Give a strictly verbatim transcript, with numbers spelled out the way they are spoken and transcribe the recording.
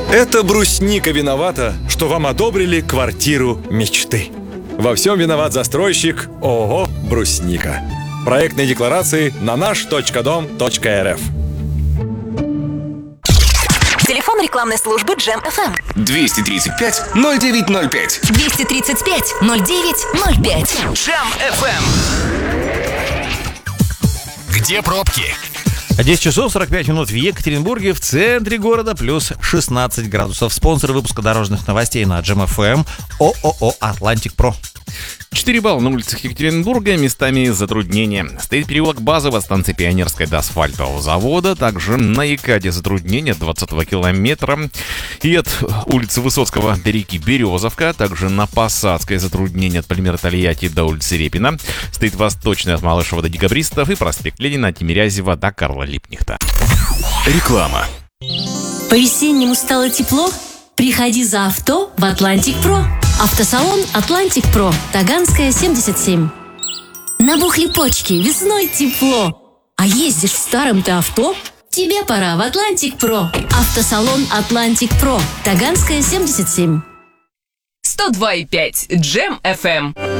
Это брусника виновата, что вам одобрили квартиру мечты. Во всем виноват застройщик ООО «Брусника». Проектные декларации на наш точка дом точка эр эф. Телефон рекламной службы Джем эф эм. двести тридцать пять ноль девять ноль пять. двести тридцать пять ноль девять ноль пять. Джем эф эм. Где пробки? десять часов сорок пять минут в Екатеринбурге, в центре города, плюс шестнадцать градусов. Спонсор выпуска дорожных новостей на Джем эф эм ООО «Атлантик Про». четыре балла на улицах Екатеринбурга, местами затруднения. Стоит переулок Базово, станция Пионерская до асфальтового завода. Также на Екаде затруднение двадцатого километра. И от улицы Высоцкого до реки Березовка. Также на Посадской затруднение от полимера Тольятти до улицы Репина. Стоит восточный от Малышева до Декабристов. И проспект Ленина от Тимирязева до Карла Липнихта. Реклама. По-весеннему стало тепло? Приходи за авто в Атлантик Про. Автосалон Атлантик Про, Таганская, семьдесят семь. Набухли почки, весной тепло. А ездишь в старом-то авто? Тебе пора в Атлантик Про. Автосалон Атлантик Про, Таганская, семьдесят семь. сто два и пять Джем эф эм.